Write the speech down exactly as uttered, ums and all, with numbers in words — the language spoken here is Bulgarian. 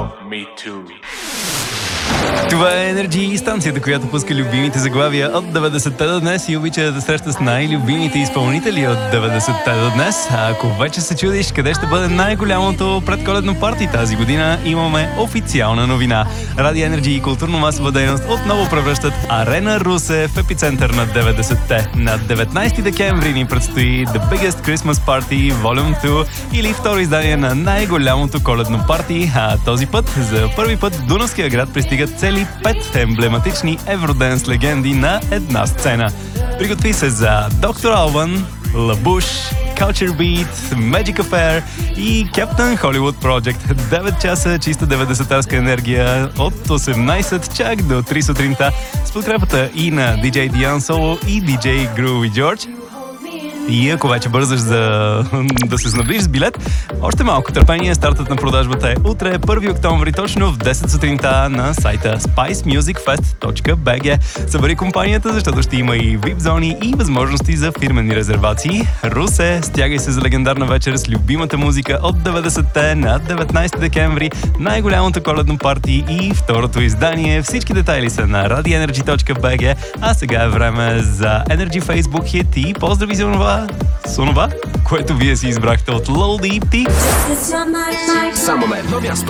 Well, me too. Това е Energy, станцията, която пуска любимите заглавия от деветдесетте до днес и обича да среща с най-любимите изпълнители от деветдесетте до днес. А ако вече се чудиш къде ще бъде най-голямото предколедно парти тази година, имаме официална новина. Радио Energy и културно-масова дейност отново превръщат Арена Русе в епицентър на деветдесетте. На деветнайсети декември ни предстои The Biggest Christmas Party Volume две или второ издание на най-голямото коледно парти, а този път за първи път в Дунавския град пристигат цели пет емблематични евроденс легенди на една сцена. Приготви се за доктор Албан, LaBouche, Culture Beat, Magic Affair и Captain Hollywood Project. девет часа чиста деветдесетарска енергия от осемнайсет чак до три сутринта с подкрепата и на диджей Диан Соло и диджей Groovy George. И ако вече бързаш за да се снабдиш с билет, още малко търпение. Стартът на продажбата е утре, първи октомври, точно в десет сутринта на сайта спайс мюзик фест точка би джи. Събери компанията, защото ще има и вип зони и възможности за фирмени резервации. Русе, стягай се за легендарна вечер с любимата музика от деветдесетте на деветнайсети декември, най-голямото коледно парти и второто издание. Всички детайли са на радио енерджи точка би джи, а сега е време за Energy Facebook хит и поздрави за онова, с онова, което вие си избрахте от Low Deep T. Само на едно място.